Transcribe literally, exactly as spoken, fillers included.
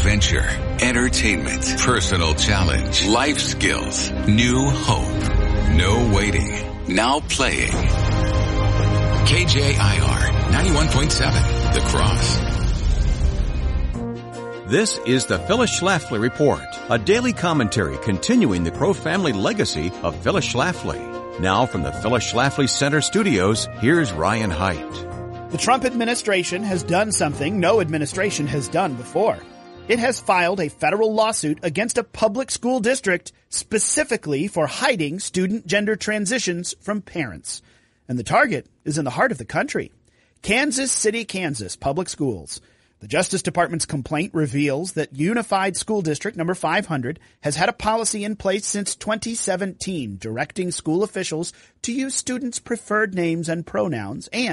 adventure, entertainment, personal challenge, life skills, new hope. No waiting. Now playing. K J I R ninety-one point seven, The Cross. This is the Phyllis Schlafly Report, a daily commentary continuing the Crow family legacy of Phyllis Schlafly. Now from the Phyllis Schlafly Center studios, here's Ryan Haidt. The Trump administration has done something no administration has done before. It has filed a federal lawsuit against a public school district specifically for hiding student gender transitions from parents. And the target is in the heart of the country. Kansas City, Kansas Public Schools. The Justice Department's complaint reveals that Unified School District number five hundred has had a policy in place since twenty seventeen directing school officials to use students' preferred names and pronouns and